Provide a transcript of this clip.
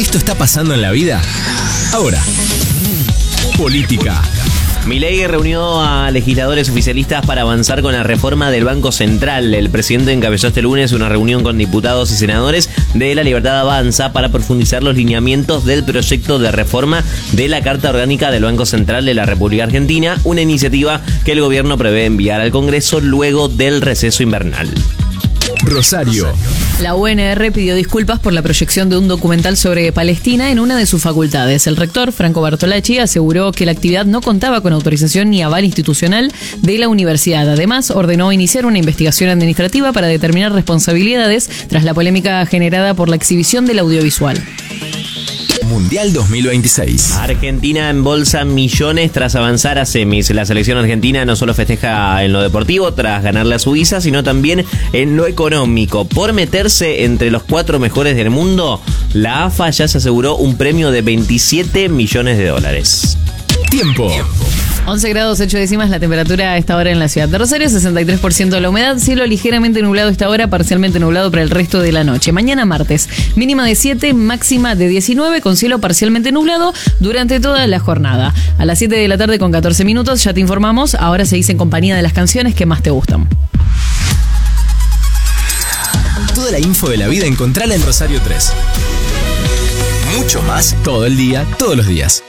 Esto está pasando en la vida ahora. Política. Milei reunió a legisladores oficialistas para avanzar con la reforma del Banco Central. El presidente encabezó este lunes una reunión con diputados y senadores de La Libertad Avanza para profundizar los lineamientos del proyecto de reforma de la Carta Orgánica del Banco Central de la República Argentina, una iniciativa que el gobierno prevé enviar al Congreso luego del receso invernal. Rosario. La UNR pidió disculpas por la proyección de un documental sobre Palestina en una de sus facultades. El rector, Franco Bartolacci, aseguró que la actividad no contaba con autorización ni aval institucional de la universidad. Además, ordenó iniciar una investigación administrativa para determinar responsabilidades tras la polémica generada por la exhibición del audiovisual. Mundial 2026. Argentina embolsa millones tras avanzar a semis. La selección argentina no solo festeja en lo deportivo tras ganarle a Suiza, sino también en lo económico. Por meterse entre los 4 mejores del mundo, la AFA ya se aseguró un premio de $27 millones. Tiempo. 11 grados 8 décimas la temperatura a esta hora en la ciudad de Rosario, 63% la humedad, cielo ligeramente nublado a esta hora, parcialmente nublado para el resto de la noche. Mañana martes, mínima de 7, máxima de 19, con cielo parcialmente nublado durante toda la jornada. A las 7 de la tarde con 14 minutos ya te informamos, ahora seguís en compañía de las canciones que más te gustan. Toda la info de la vida encontrala en Rosario 3. Mucho más todo el día, todos los días.